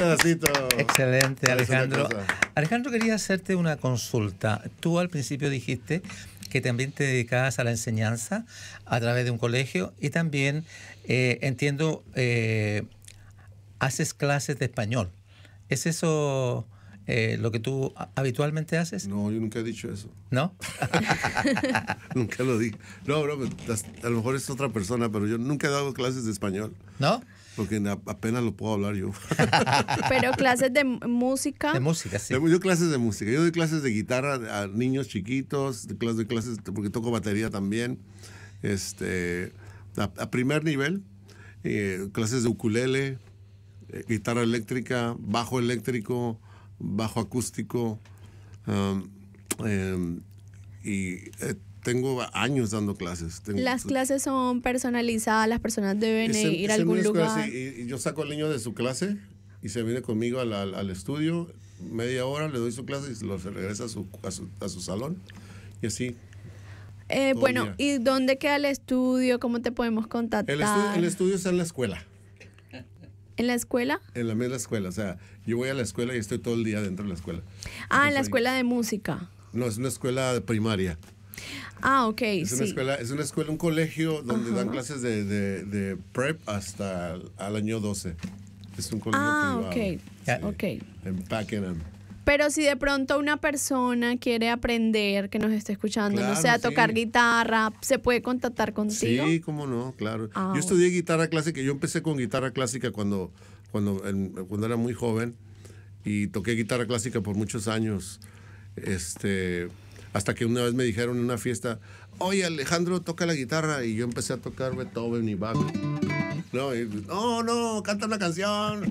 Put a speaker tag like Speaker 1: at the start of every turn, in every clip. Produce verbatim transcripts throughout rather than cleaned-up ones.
Speaker 1: pedacito.
Speaker 2: Excelente,
Speaker 1: Parece una
Speaker 2: Alejandro.
Speaker 1: cosa.
Speaker 2: Alejandro, quería hacerte una consulta. Tú al principio dijiste que también te dedicabas a la enseñanza a través de un colegio y también, eh, entiendo, eh, haces clases de español. ¿Es eso eh, lo que tú a- habitualmente haces?
Speaker 1: No, yo nunca he dicho eso.
Speaker 2: ¿No?
Speaker 1: Nunca lo dije. No, no, a lo mejor es otra persona, pero yo nunca he dado clases de español.
Speaker 2: ¿No?
Speaker 1: Porque na- apenas lo puedo hablar yo.
Speaker 3: Pero clases de m- música.
Speaker 2: De música, sí.
Speaker 1: Yo clases de música. Yo doy clases de guitarra a niños chiquitos, de clases, de clases porque toco batería también. Este, a, a primer nivel, eh, clases de ukulele, eh, guitarra eléctrica, bajo eléctrico, bajo acústico. um, em, y eh, tengo años dando clases. Tengo-
Speaker 3: Las clases son personalizadas, las personas deben
Speaker 1: Es
Speaker 3: eh,
Speaker 1: en-
Speaker 3: ir
Speaker 1: es
Speaker 3: a
Speaker 1: en
Speaker 3: algún
Speaker 1: una escuela,
Speaker 3: lugar.
Speaker 1: sí, y, y yo saco al niño de su clase y se viene conmigo al, al- al estudio, media hora, le doy su clase y se lo se regresa a su, a su, a su salón. Y así.
Speaker 3: Eh,
Speaker 1: todo
Speaker 3: bueno,
Speaker 1: el
Speaker 3: ¿y dónde queda el estudio? ¿Cómo te podemos contactar?
Speaker 1: El, estu- el estudio está en la escuela,
Speaker 3: ¿En la escuela?
Speaker 1: en la misma escuela. O sea, yo voy a la escuela y estoy todo el día dentro de la escuela.
Speaker 3: Ah, en la
Speaker 1: Entonces,
Speaker 3: escuela de música.
Speaker 1: No, es una escuela de primaria.
Speaker 3: Ah, ok,
Speaker 1: Es una
Speaker 3: sí.
Speaker 1: escuela, es una escuela, un colegio donde
Speaker 3: Ajá.
Speaker 1: dan clases de, de, de prep hasta el al año doce. Es un colegio
Speaker 3: Ah,
Speaker 1: privado.
Speaker 3: ok,
Speaker 2: Ya.
Speaker 3: ok.
Speaker 1: En Pakenham.
Speaker 3: Pero si de pronto una persona quiere aprender, que nos esté escuchando, no
Speaker 1: Claro,
Speaker 3: sé, a tocar
Speaker 1: sí.
Speaker 3: guitarra, ¿se puede contactar contigo?
Speaker 1: Sí, cómo no, claro.
Speaker 3: Ah,
Speaker 1: yo estudié guitarra clásica, yo empecé con guitarra clásica cuando, cuando, en- cuando era muy joven y toqué guitarra clásica por muchos años. Este, hasta que una vez me dijeron en una fiesta, oye Alejandro, toca la guitarra, y yo empecé a tocar Beethoven y Bach. No, y, no, no, canta una canción.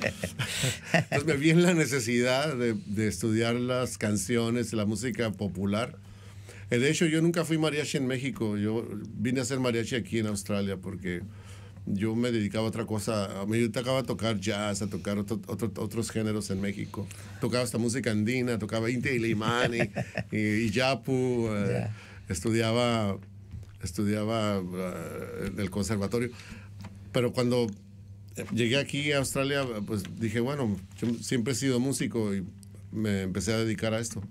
Speaker 1: Entonces me vi en la necesidad de, de estudiar las canciones, la música popular. Eh, De hecho, yo nunca fui mariachi en México. Yo vine a ser mariachi aquí en Australia porque yo me dedicaba a otra cosa. A mí yo tocaba a tocar jazz, a tocar otro- otro- otros géneros en México. Tocaba hasta música andina, tocaba Inti Illimani y, y Yapu. eh,
Speaker 2: Ya.
Speaker 1: Estudiaba, estudiaba eh, en el conservatorio. Pero cuando llegué aquí a Australia, pues dije, bueno, yo siempre he sido músico y me empecé a dedicar a esto.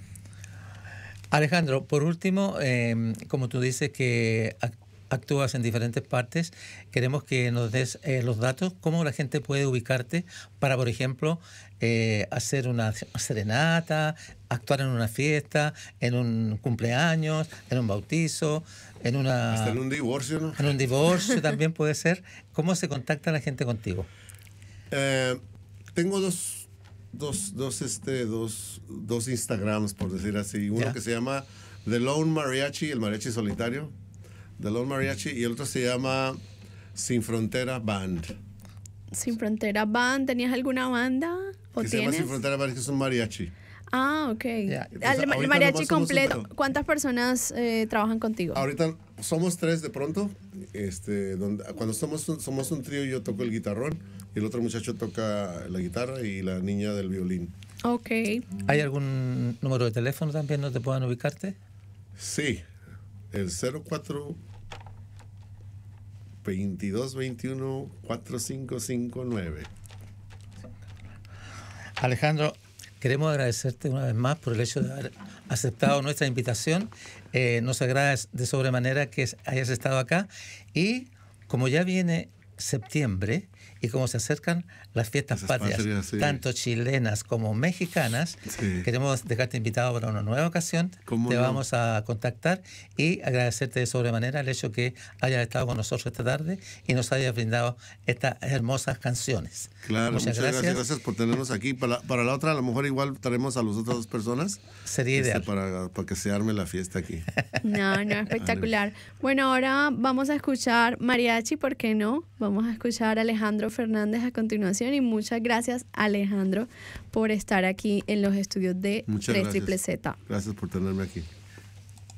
Speaker 2: Alejandro, por último, eh, como tú dices que ac- actúas en diferentes partes, queremos que nos des eh, los datos, cómo la gente puede ubicarte para, por ejemplo, eh, hacer una serenata, actuar en una fiesta, en un cumpleaños, en un bautizo, en una
Speaker 1: Hasta en un divorcio, ¿no?
Speaker 2: en un divorcio también puede ser. ¿Cómo se contacta la gente contigo?
Speaker 1: Eh, tengo dos, dos, dos, este, dos, dos Instagrams, por decir así. Uno
Speaker 2: Ya.
Speaker 1: que se llama The Lone Mariachi, el mariachi solitario. The Lone Mariachi. Y el otro se llama Sin Frontera Band.
Speaker 3: Sin Frontera Band, ¿tenías alguna banda? ¿O
Speaker 1: Que se llama
Speaker 3: tienes?
Speaker 1: Sin Frontera Band, que es un mariachi.
Speaker 3: Ah, ok.
Speaker 2: Ya.
Speaker 3: Al-
Speaker 1: Entonces,
Speaker 3: el
Speaker 1: ahorita
Speaker 3: mariachi
Speaker 1: nomás somos
Speaker 3: completo.
Speaker 1: un-
Speaker 3: ¿Cuántas personas eh, trabajan contigo?
Speaker 1: Ahorita somos tres de pronto. Este, donde, cuando somos un, somos un trío, yo toco el guitarrón y el otro muchacho toca la guitarra y la niña del violín.
Speaker 3: Ok.
Speaker 2: ¿Hay algún número de teléfono también donde puedan ubicarte?
Speaker 1: Sí, el cero cuatro veintidós veintiuno cuarenta y cinco cincuenta y nueve.
Speaker 2: Alejandro, queremos agradecerte una vez más por el hecho de haber aceptado nuestra invitación. Eh, nos agrada de sobremanera que hayas estado acá. Y como ya viene septiembre y como se acercan las fiestas
Speaker 1: Esas
Speaker 2: patrias,
Speaker 1: patrias, sí.
Speaker 2: tanto chilenas como mexicanas,
Speaker 1: Sí.
Speaker 2: queremos dejarte invitado para una nueva ocasión.
Speaker 1: ¿Cómo
Speaker 2: Te
Speaker 1: no?
Speaker 2: vamos a contactar y agradecerte de sobremanera el hecho que hayas estado con nosotros esta tarde y nos hayas brindado estas hermosas canciones.
Speaker 1: Claro, muchas, gracias.
Speaker 2: gracias.
Speaker 1: gracias. por tenernos aquí. Para, para la otra, a lo mejor igual traemos a las otras dos personas.
Speaker 2: Sería
Speaker 1: este,
Speaker 2: ideal.
Speaker 1: para, para que se arme la fiesta aquí.
Speaker 3: No, no, espectacular. Bueno, ahora vamos a escuchar mariachi, ¿por qué no? Vamos a escuchar a Alejandro Fernández a continuación y muchas gracias, Alejandro, por estar aquí en los estudios de
Speaker 1: Muchas
Speaker 3: tres triple
Speaker 1: gracias.
Speaker 3: Z.
Speaker 1: Gracias por tenerme aquí.